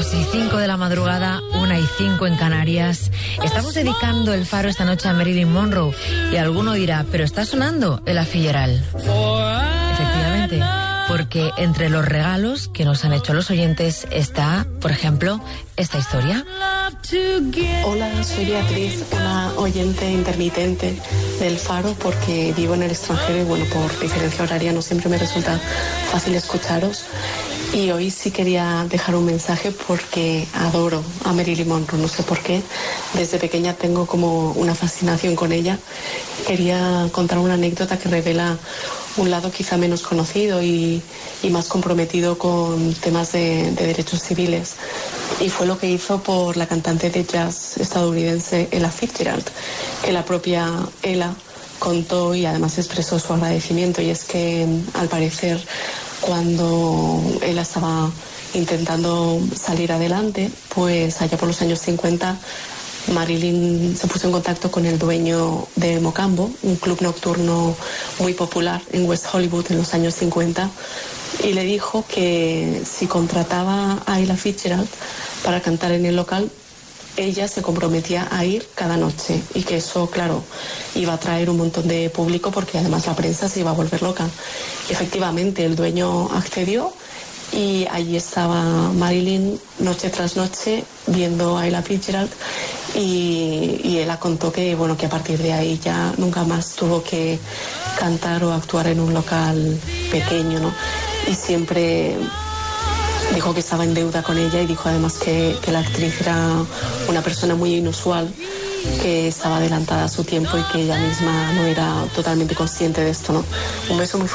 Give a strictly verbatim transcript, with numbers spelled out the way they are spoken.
dos y cinco de la madrugada, una y cinco en Canarias. Estamos dedicando el faro esta noche a Marilyn Monroe. Y alguno dirá, pero está sonando Ella Fitzgerald. Efectivamente, porque entre los regalos que nos han hecho los oyentes está, por ejemplo, esta historia. Hola, soy Beatriz, una oyente intermitente del Faro porque vivo en el extranjero y bueno, por diferencia horaria no siempre me resulta fácil escucharos. Y hoy sí quería dejar un mensaje porque adoro a Marilyn Monroe, no sé por qué. Desde pequeña tengo como una fascinación con ella. Quería contar una anécdota que revela un lado quizá menos conocido y, y más comprometido con temas de, de derechos civiles. Y fue lo que hizo por la cantante de jazz estadounidense Ella Fitzgerald, que la propia Ella contó y además expresó su agradecimiento. Y es que al parecer cuando ella estaba intentando salir adelante, pues allá por los años cincuenta, Marilyn se puso en contacto con el dueño de Mocambo, un club nocturno muy popular en West Hollywood en los años cincuenta, y le dijo que si contrataba a Ella Fitzgerald para cantar en el local, ella se comprometía a ir cada noche y que eso, claro, iba a traer un montón de público porque además la prensa se iba a volver loca. Y efectivamente, el dueño accedió y allí estaba Marilyn noche tras noche viendo a Ella Fitzgerald y, y ella contó que, bueno, que a partir de ahí ya nunca más tuvo que cantar o actuar en un local pequeño, ¿no? Y siempre dijo que estaba en deuda con ella y dijo además que, que la actriz era una persona muy inusual, que estaba adelantada a su tiempo y que ella misma no era totalmente consciente de esto, ¿no? Un beso muy fuerte.